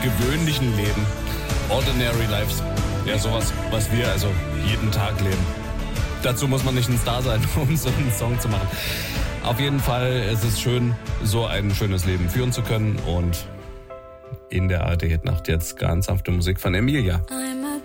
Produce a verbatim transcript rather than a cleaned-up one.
gewöhnlichen Leben. Ordinary Lives. Ja, sowas, was wir also jeden Tag leben. Dazu muss man nicht ein Star sein, um so einen Song zu machen. Auf jeden Fall, es ist schön, so ein schönes Leben führen zu können. Und in der A R D-Hitnacht jetzt ganz sanfte Musik von Emilia. I'm a